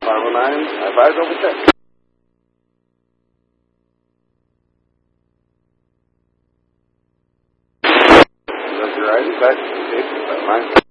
509, I-5, double check. That's your ID, back to the station, 509.